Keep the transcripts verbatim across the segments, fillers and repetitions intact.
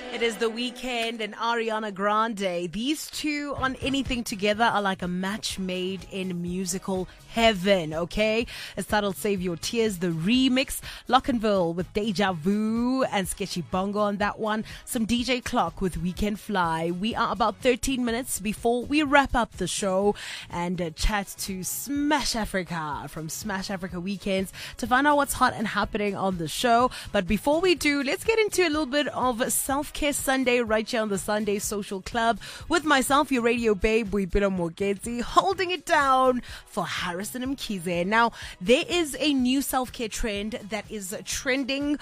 It is The Weeknd and Ariana Grande. These two on anything together are like a match made in musical heaven, okay? It's titled Save Your Tears, the remix. Lockenville with Deja Vu and Sketchy Bongo on that one. Some D J Clock with Weekend Fly. We are about thirteen minutes before we wrap up the show and uh, chat to Smash Africa from Smash Africa Weekends to find out what's hot and happening on the show. But before we do, let's get into a little bit of Self-Care Sunday right here on the Sunday Social Club with myself, your radio babe, Boipelo Mogeti, holding it down for Harrison Mkhize. Now, there is a new self-care trend that is trending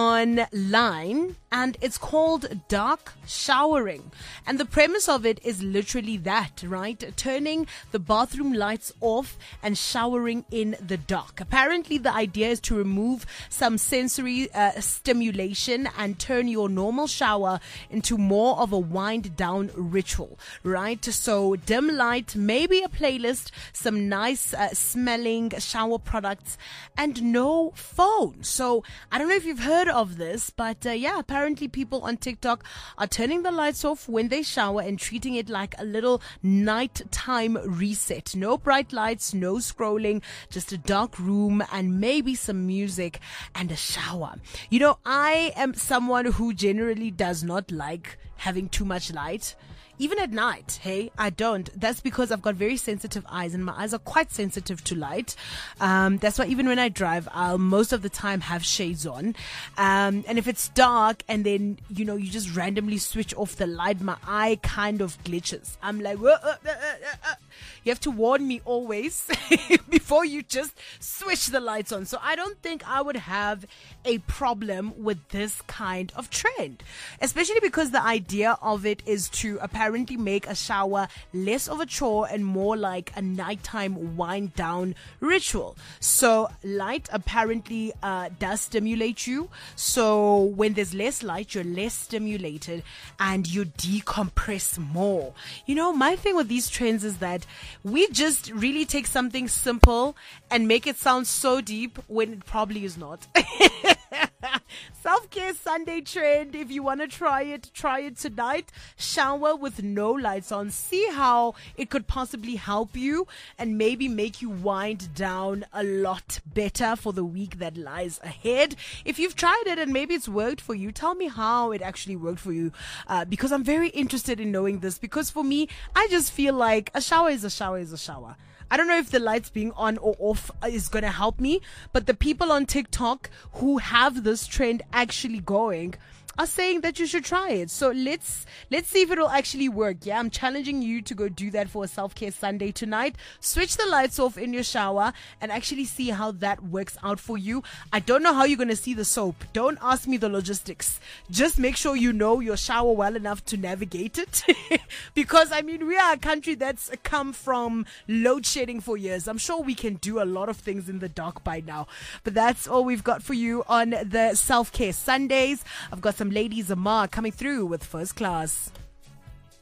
online, and it's called dark showering. And the premise of it is literally that, right? Turning the bathroom lights off and showering in the dark. Apparently, the idea is to remove some sensory uh, stimulation and turn your normal shower into more of a wind down ritual, right? So dim light, maybe a playlist, some nice uh, smelling shower products, and no phone. So I don't know if you've heard of this, but uh, yeah, apparently people on TikTok are turning the lights off when they shower and treating it like a little nighttime reset. No bright lights, no scrolling, just a dark room and maybe some music and a shower. You know, I am someone who generally does not like having too much light. Even at night, hey, I don't. That's because I've got very sensitive eyes and my eyes are quite sensitive to light. Um, that's why even when I drive, I'll most of the time have shades on. Um, and if it's dark and then, you know, you just randomly switch off the light, my eye kind of glitches. I'm like, uh, uh, uh, uh. You have to warn me always before you just switch the lights on. So I don't think I would have a problem with this kind of trend, especially because the idea of it is to apparently make a shower less of a chore and more like a nighttime wind down ritual. So light apparently uh, does stimulate you. So when there's less light, you're less stimulated and you decompress more. You know, my thing with these trends is that we just really take something simple and make it sound so deep when it probably is not. Self-Care Sunday trend. If you want to try it, try it tonight. Shower with no lights on. See how it could possibly help you and maybe make you wind down a lot better for the week that lies ahead. If you've tried it and maybe it's worked for you, tell me how it actually worked for you, uh, because I'm very interested in knowing this, because for me, I just feel like a shower is a shower is a shower. I don't know if the lights being on or off is going to help me, but the people on TikTok who have this trend actually going are saying that you should try it. So let's let's see if it'll actually work. Yeah, I'm challenging you to go do that for a Self-Care Sunday tonight. Switch the lights off in your shower and actually see how that works out for you. I don't know how you're going to see the soap. Don't ask me the logistics. Just make sure you know your shower well enough to navigate it. Because, I mean, we are a country that's come from load shedding for years. I'm sure we can do a lot of things in the dark by now. But that's all we've got for you on the Self-Care Sundays. I've got some Lady Zamar coming through with First Class.